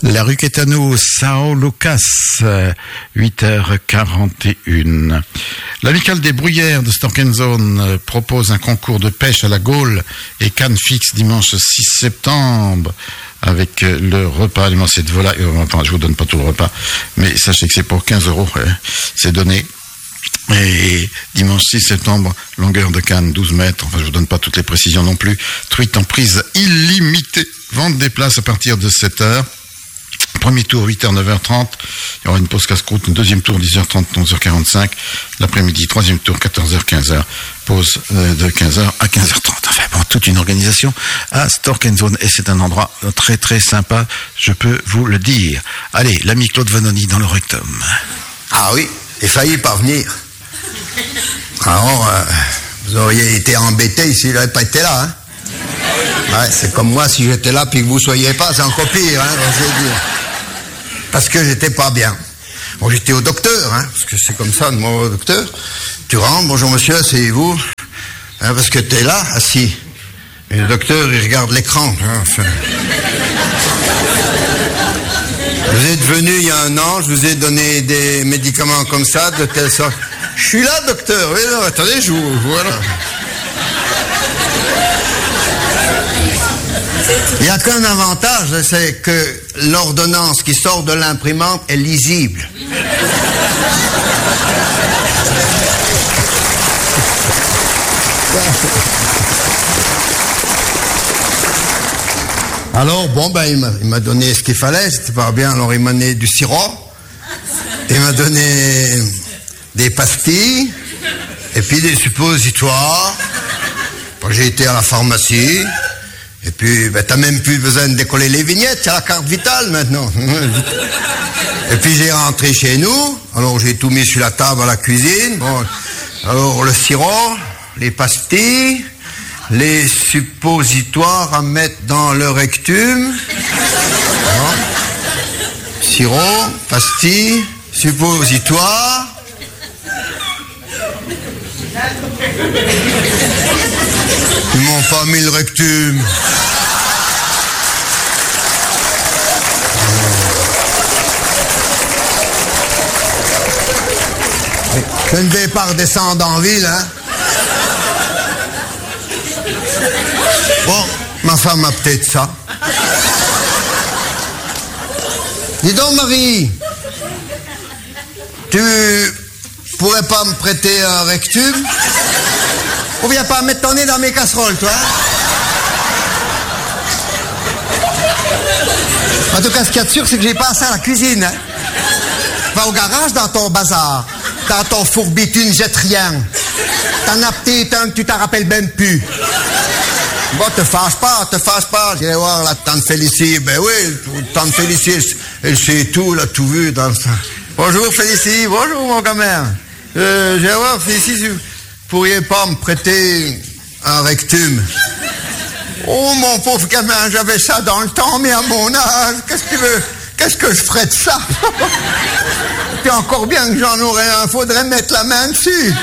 La rue Caetano, São Lucas, 8h41. L'amicale des Bruyères de Storkenzone propose un concours de pêche à la Gaule et canne fixe dimanche 6 septembre avec le repas alimenté de volaille. Enfin, je vous donne pas tout le repas, mais sachez que c'est pour 15 €, c'est donné. Et dimanche 6 septembre, longueur de canne 12 mètres, enfin je vous donne pas toutes les précisions non plus, truite en prise illimitée, vente des places à partir de 7h. Premier tour 8h, 9h30, il y aura une pause casse-croûte, un deuxième tour 10h30, 11h45, l'après-midi, troisième tour 14h, 15h, pause de 15h à 15h30. Enfin bon, toute une organisation à Storkenzone et c'est un endroit très très sympa, je peux vous le dire. Allez, l'ami Claude Vanoni dans le rectum. Ah oui, j'ai failli pas venir. Alors, vous auriez été embêté s'il n'avait pas été là, hein. Ouais, c'est comme moi, si j'étais là puis que vous soyez pas, c'est encore pire, hein, parce que j'étais pas bien. Bon, j'étais au docteur, hein, parce que c'est comme ça, moi au docteur. Tu rentres, bonjour monsieur, asseyez-vous, hein, parce que t'es là, assis. Et le docteur, il regarde l'écran, hein, enfin. Vous êtes venu il y a 1 an, je vous ai donné des médicaments comme ça, de telle sorte. Je suis là, docteur, oui, non, attendez, je vous, voilà. Il n'y a qu'un avantage, c'est que l'ordonnance qui sort de l'imprimante est lisible. Alors, bon, ben, il m'a donné ce qu'il fallait, c'était pas bien, alors il m'a donné du sirop, il m'a donné des pastilles, et puis des suppositoires. J'ai été à la pharmacie. Et puis, ben, t'as même plus besoin de décoller les vignettes, t'as la carte vitale maintenant. Et puis j'ai rentré chez nous, alors j'ai tout mis sur la table à la cuisine. Bon, alors le sirop, les pastilles, les suppositoires à mettre dans le rectum. Bon. Sirop, pastilles, suppositoires. Ils m'ont pas mis le rectum. Je ne vais pas redescendre en ville, hein. Bon, ma femme a peut-être ça. Dis donc, Marie, tu pourrais pas me prêter un rectum? Ou viens pas mettre ton nez dans mes casseroles, toi? En tout cas, ce qu'il y a de sûr, c'est que j'ai pas ça à la cuisine, hein. Va au garage dans ton bazar. Dans ton fourbi, tu ne jettes rien. T'en as peut-être un que tu t'en rappelles même plus. Bon, te fâche pas. J'irai voir la tante Félicie. Ben oui, tante Félicie, elle sait tout, elle a tout vu dans ça. Bonjour Félicie, bonjour mon gamin. J'irai voir Félicie, si vous pourriez pas me prêter un rectum? Oh mon pauvre gamin, j'avais ça dans le temps, mais à mon âge, qu'est-ce que tu veux? Qu'est-ce que je ferais de ça? Puis encore bien que j'en aurais un, faudrait mettre la main dessus.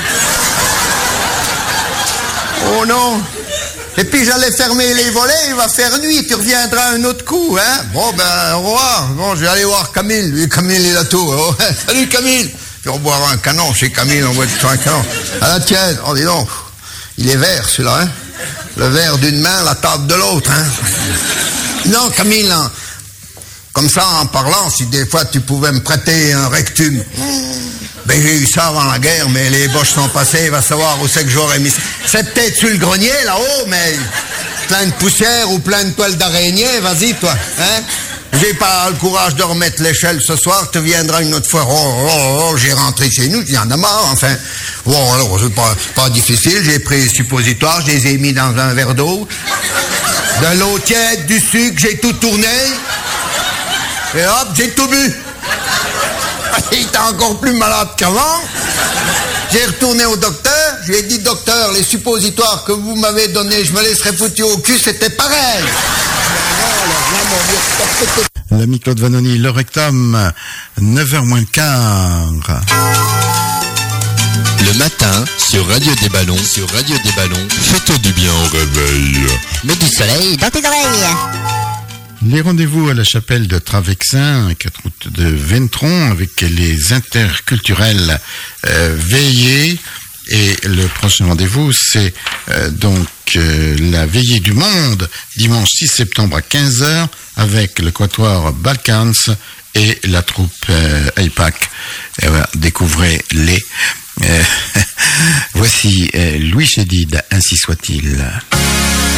Oh non. Et puis j'allais fermer les volets, il va faire nuit, tu reviendras un autre coup, hein? Bon ben, au revoir. Bon, je vais aller voir Camille. Lui, Camille, il a tout. Oh, salut Camille. Puis on boira un canon chez Camille, on boit un canon. À la tienne, oh dis donc, il est vert celui-là, hein? Le verre d'une main, la table de l'autre, hein? Non, Camille, non. Comme ça, en parlant, si des fois tu pouvais me prêter un rectum. Ben j'ai eu ça avant la guerre, mais les boches sont passées, il va savoir où c'est que j'aurais mis ça. C'est peut-être sur le grenier, là-haut, mais plein de poussière ou plein de toiles d'araignée, vas-y, toi, hein? J'ai pas le courage de remettre l'échelle ce soir, tu viendras une autre fois. Oh, j'ai rentré chez nous, il y en a marre, enfin. Bon, alors, c'est pas difficile, j'ai pris les suppositoires, je les ai mis dans un verre d'eau. De l'eau tiède, du sucre, j'ai tout tourné. Et hop, j'ai tout bu. Il était encore plus malade qu'avant. J'ai retourné au docteur, je lui ai dit, docteur, les suppositoires que vous m'avez donnés, je me les serais foutus au cul, c'était pareil. L'ami Claude Vanoni, le rectum, 9h moins le quart. Le matin, sur Radio des Ballons, fais-toi du bien au réveil. Mets du soleil dans tes oreilles. Les rendez-vous à la chapelle de Travexin, 4 route de Ventron, avec les interculturels veillés. Et le prochain rendez-vous, c'est la veillée du monde, dimanche 6 septembre à 15h, avec le quatuor Balkans et la troupe AIPAC. Et voilà, découvrez-les. Voici Louis Chédid, ainsi soit-il.